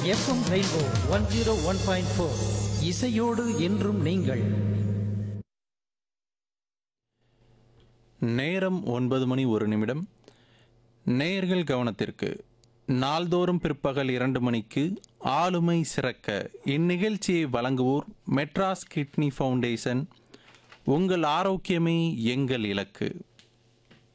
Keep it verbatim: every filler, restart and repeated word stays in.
FM rainbow one zero one point four இசையோடு என்றும் நீங்கள். நேரம் ஒன்பது மணி ஒரு நிமிடம். நேயர்கள் கவனத்திற்கு, நாள்தோறும் பிற்பகல் இரண்டு மணிக்கு ஆளுமை சிறக்க இந்நிகழ்ச்சியை வழங்குவோர் மெட்ராஸ் கிட்னி ஃபவுண்டேஷன். உங்கள் ஆரோக்கியமே எங்கள் இலக்கு.